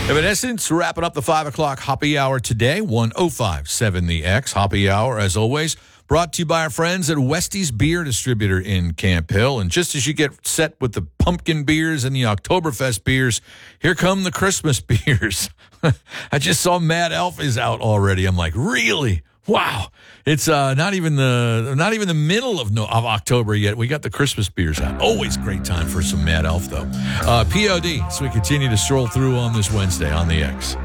Evanescence wrapping up the 5 o'clock Hoppy Hour today, 105.7 The X. Hoppy Hour, as always, brought to you by our friends at Westie's Beer Distributor in Camp Hill. And just as you get set with the pumpkin beers and the Oktoberfest beers, here come the Christmas beers. I just saw Mad Elf is out already. I'm like, really? Wow. It's not even the middle of October yet. We got the Christmas beers out. Always great time for some Mad Elf, though. POD, so we continue to stroll through on this Wednesday on the X.